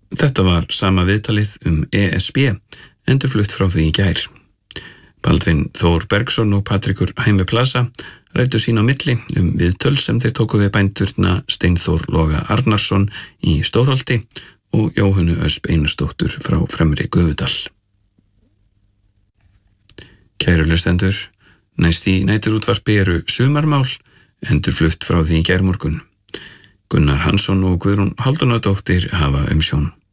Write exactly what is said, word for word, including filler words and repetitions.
Þetta var sama viðtalið um E S B, endurflutt frá því í gær. Baldvin Þór Bergsson og Patrikur Hæmi Plaza ræddu sín á milli um viðtöl sem þeir tóku við bændurna Steinþór Loga Arnarsson í Stórholti og Jóhönnu Ösp Einarsdóttur frá Fremri Gufudal. Kæru hlustendur, næst í næturútvarpi eru sumarmál, endurflutt frá því í gærmorgun. Gunnar Hansson og Guðrún Haldunadóttir hafa umsjón.